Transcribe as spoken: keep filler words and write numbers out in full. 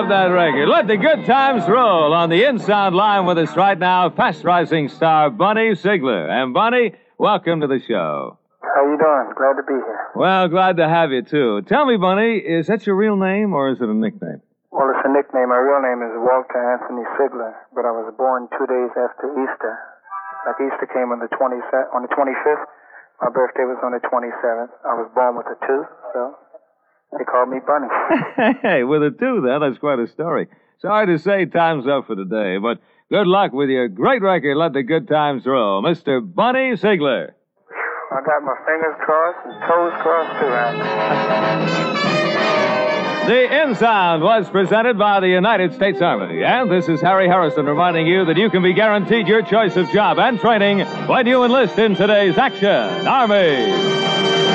love that record. Let the good times roll. On the in-sound line with us right now, fast-rising star Bunny Sigler. And Bunny, welcome to the show. How you doing? Glad to be here. Well, glad to have you, too. Tell me, Bunny, is that your real name or is it a nickname? Well, it's a nickname. My real name is Walter Anthony Sigler, but I was born two days after Easter. Like Easter came on the twenty on the twenty-fifth. My birthday was on the twenty-seventh. I was born with a tooth, so they called me Bunny. Hey, with a tooth, huh? That's quite a story. Sorry to say time's up for today, but good luck with your great record, Let the Good Times Roll. Mister Bunny Sigler. I got my fingers crossed and toes crossed, too, Al. The In-Sound was presented by the United States Army. And this is Harry Harrison reminding you that you can be guaranteed your choice of job and training when you enlist in today's Action Army.